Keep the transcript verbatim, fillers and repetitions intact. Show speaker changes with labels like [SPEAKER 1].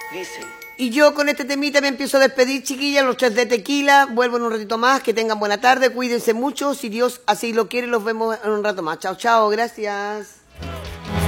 [SPEAKER 1] Dice.
[SPEAKER 2] Y yo con este temita me empiezo a despedir, chiquillas, los tres de tequila. Vuelvo en un ratito más, que tengan buena tarde, cuídense mucho. Si Dios así lo quiere, los vemos en un rato más. Chao, chao, gracias.